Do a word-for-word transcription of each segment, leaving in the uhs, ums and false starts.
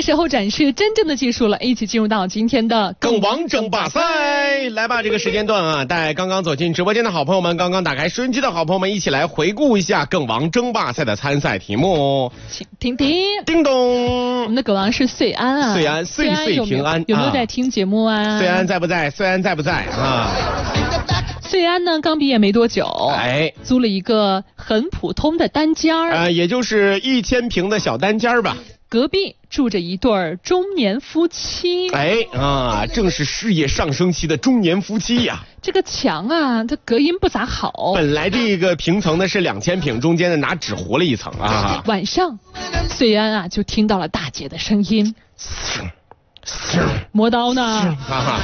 时候展示真正的技术了，一起进入到今天的梗王争霸赛。来吧，这个时间段啊，带刚刚走进直播间的好朋友们，刚刚打开收音机的好朋友们，一起来回顾一下梗王争霸赛的参赛题目。 请听听， 叮咚， 我们的梗王是岁安啊， 岁安，岁岁平安， 有没有在听节目啊？ 岁安在不在？岁安在不在啊？ 岁安呢，刚毕业没多久， 哎， 租了一个很普通的单间儿， 呃，也就是一千平的小单间儿吧。 隔壁住着一对中年夫妻。 哎啊，正是事业上升期的中年夫妻呀。 这个墙啊，这隔音不咋好。 本来这个平层呢是两千平，中间呢拿纸糊了一层啊。 晚上，岁安啊就听到了大姐的声音。磨刀呢？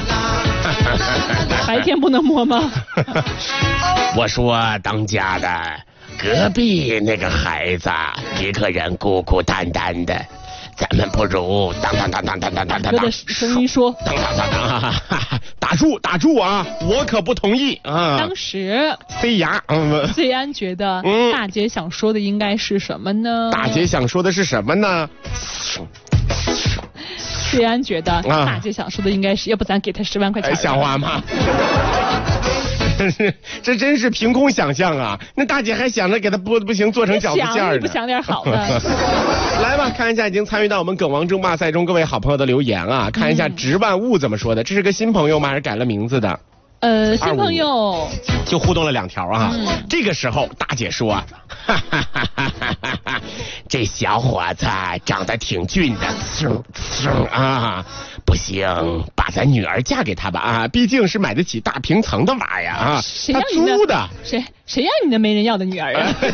白天不能摸吗？ 我说当家的，隔壁那个孩子一个人孤孤单单的，咱们不如当当当当当当当当。 哥的声音说： 当当当当，打住打住啊！我可不同意啊！ 当时塞牙，嗯， 岁安觉得大姐想说的应该是什么呢？ 大姐想说的是什么呢？ 岁安觉得大姐想说的应该是，要不咱给她十万块钱？ 像话吗？这真是凭空想象啊！那大姐还想着给她不不行做成饺子馅儿呢， 不想点好的。 来吧，看一下已经参与到我们梗王争霸赛中各位好朋友的留言啊，看一下直万物怎么说的。这是个新朋友吗？还是改了名字的？ 呃，新朋友就互动了两条啊。嗯、这个时候大姐说啊，哈哈哈哈哈哈，这小伙子长得挺俊的，啊，不行，把咱女儿嫁给他吧啊，毕竟是买得起大平层的娃呀啊， 他租的， 谁谁要你的没人要的女儿啊？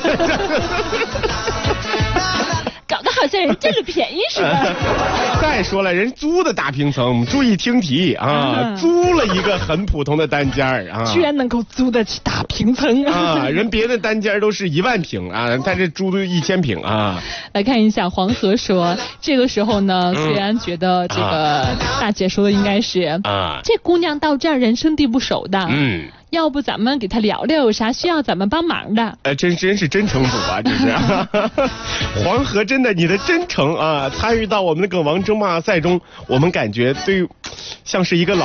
搞得好像人占了便宜似的。 再说了，人租的大平层，注意听题啊，啊租了一个很普通的单间啊， 居然能够租得起大平层啊！人别的单间都是一万平啊，他这租的一千平啊。 来看一下，黄河说，这个时候呢，虽然觉得这个大姐说的应该是啊，这姑娘到这儿人生地不熟的，嗯。要不咱们给他聊聊，有啥需要咱们帮忙的？ 呃，真真是真诚组啊，这是。黄河真的，你的真诚啊，参与到我们的梗王争霸赛中，我们感觉对，像是一个老。